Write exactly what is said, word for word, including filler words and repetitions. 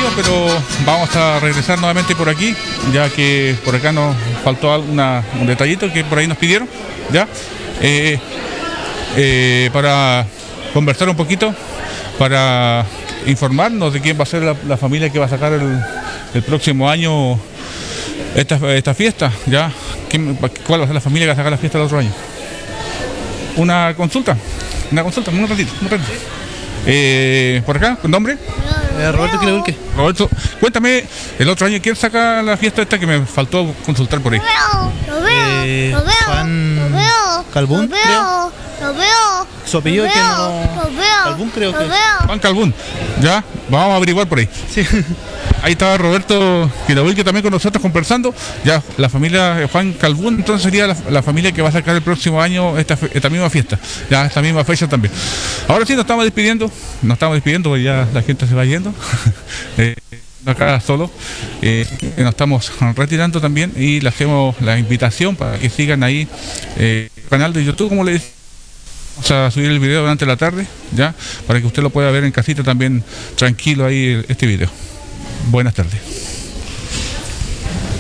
despedidos, pero vamos a regresar nuevamente por aquí, ya que por acá nos faltó una, un detallito que por ahí nos pidieron, ¿ya? Eh, eh, para conversar un poquito, para informarnos de quién va a ser la, la familia que va a sacar el, el próximo año esta, esta fiesta, ¿ya? ¿Quién, ¿Cuál va a ser la familia que va a sacar la fiesta el otro año? Una consulta, una consulta, un ratito, un ratito. Eh, por acá, ¿con nombre? Eh, Roberto Quilebulque. Roberto, cuéntame, el otro año, ¿quién saca la fiesta esta que me faltó consultar por ahí? Lo veo, Eh, lo veo, Juan lo veo, Calbún, lo veo, lo veo, Su apellido lo que veo, no- lo veo, Calbún creo lo que- veo. Juan Calbún, ya, vamos a averiguar por ahí. Sí. Ahí estaba Roberto Quilebulque también con nosotros conversando. Ya, la familia de Juan Calbún, entonces sería la, la familia que va a sacar el próximo año esta, fe- esta misma fiesta, ya, esta misma fecha también. Ahora sí, nos estamos despidiendo, nos estamos despidiendo porque ya la gente se va yendo. eh, acá solo, eh, nos estamos retirando también y le hacemos la invitación para que sigan ahí eh, el canal de YouTube, como le decía. Vamos a subir el video durante la tarde, ya, para que usted lo pueda ver en casita también tranquilo ahí este video. Buenas tardes.